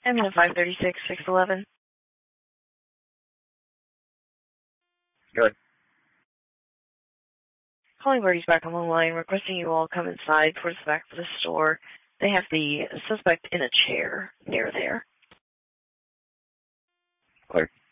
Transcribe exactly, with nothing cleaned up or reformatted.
I'm in five thirty-six, six eleven. Good. Calling Birdie's back on the line, requesting you all come inside towards the back of the store. They have the suspect in a chair near there. Clear.